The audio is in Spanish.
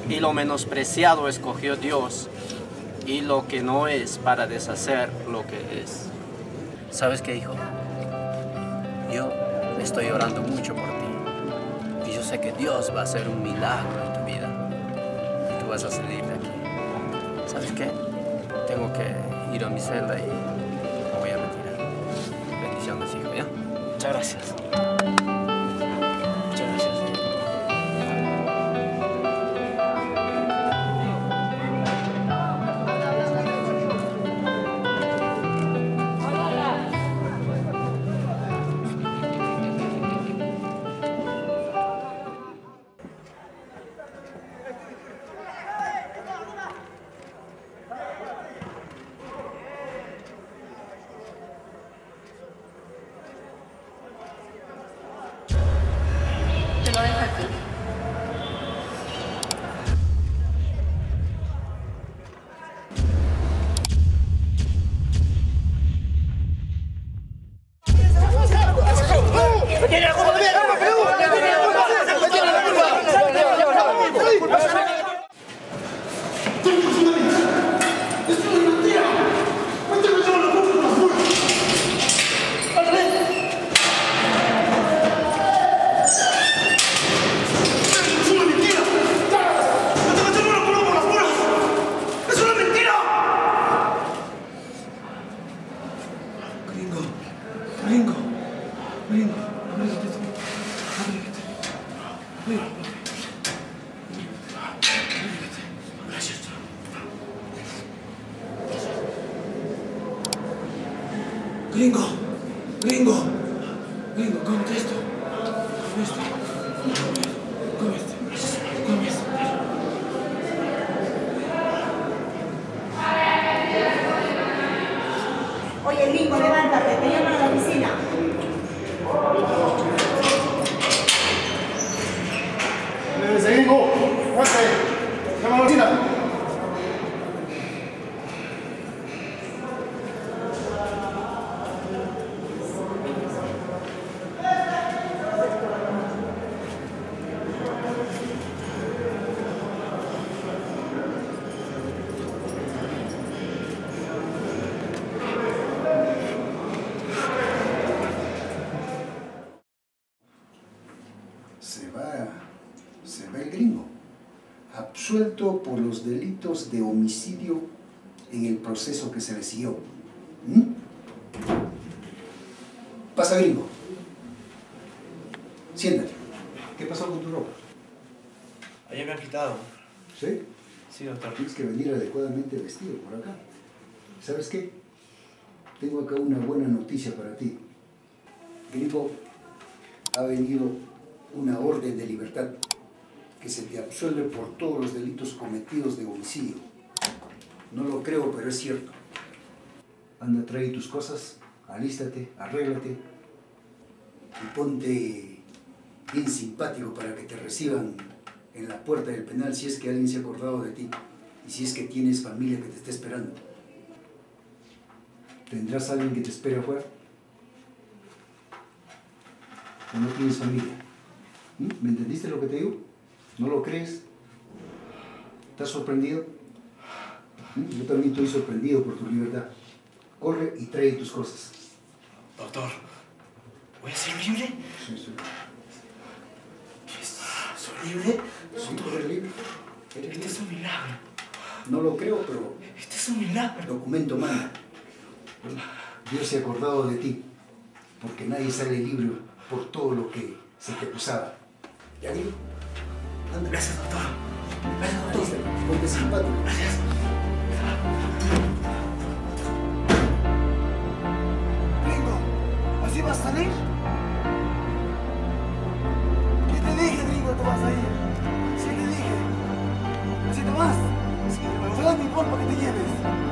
y lo menospreciado escogió Dios, y lo que no es para deshacer lo que es. ¿Sabes qué, hijo? Yo estoy orando mucho por ti, y yo sé que Dios va a hacer un milagro en tu vida, y tú vas a salir de aquí. ¿Sabes qué? Tengo que ir a mi celda y me voy a retirar. Bendiciones, hijo, ¿ya? Muchas gracias. Muchas gracias. Te lo dejo aquí. Gringo, cómete esto. Come esto. Oye, Gringo, levántate, te llaman a la oficina. Gringo, fuerte, llama a la oficina. Se va el gringo, absuelto por los delitos de homicidio en el proceso que se le siguió. Pasa, gringo. Siéntate. ¿Qué pasó con tu ropa? Ayer me han quitado. ¿Sí? Sí, doctor. Tienes que venir adecuadamente vestido por acá. ¿Sabes qué? Tengo acá una buena noticia para ti. Gringo, ha venido una orden de libertad que se te absuelve por todos los delitos cometidos de homicidio. No lo creo, pero es cierto. Anda, trae tus cosas, alístate, arréglate y ponte bien simpático para que te reciban en la puerta del penal si es que alguien se ha acordado de ti y si es que tienes familia que te esté esperando. ¿Tendrás alguien que te espere afuera? ¿O no tienes familia? ¿Me entendiste lo que te digo? ¿No lo crees? ¿Estás sorprendido? Yo también estoy sorprendido por tu libertad. Corre y trae tus cosas. Doctor, ¿voy a ser libre? Sí. ¿Soy libre? Sí, eres libre. Este es un milagro. No lo creo, pero... Este es un milagro. El documento manda. Dios se ha acordado de ti, porque nadie sale libre por todo lo que se te acusaba. ¿Ya digo? Anda. Gracias, doctor. Gracias, doctor. Ponte simpático. Gracias. Gringo, ¿así vas a salir? ¿Qué te dije, gringo? Tú vas a ir. Sí te dije. ¿Así te vas? Sí, me das mi polvo que te lleves.